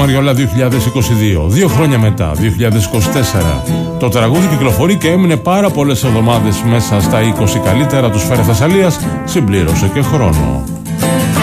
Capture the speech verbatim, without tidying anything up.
Μαριολά δύο χιλιάδες είκοσι δύο. Δύο χρόνια μετά, δύο χιλιάδες είκοσι τέσσερα. Το τραγούδι κυκλοφορεί και έμεινε πάρα πολλές εβδομάδες μέσα στα είκοσι καλύτερα του Σφαίρα Θεσσαλίας, συμπλήρωσε και χρόνο.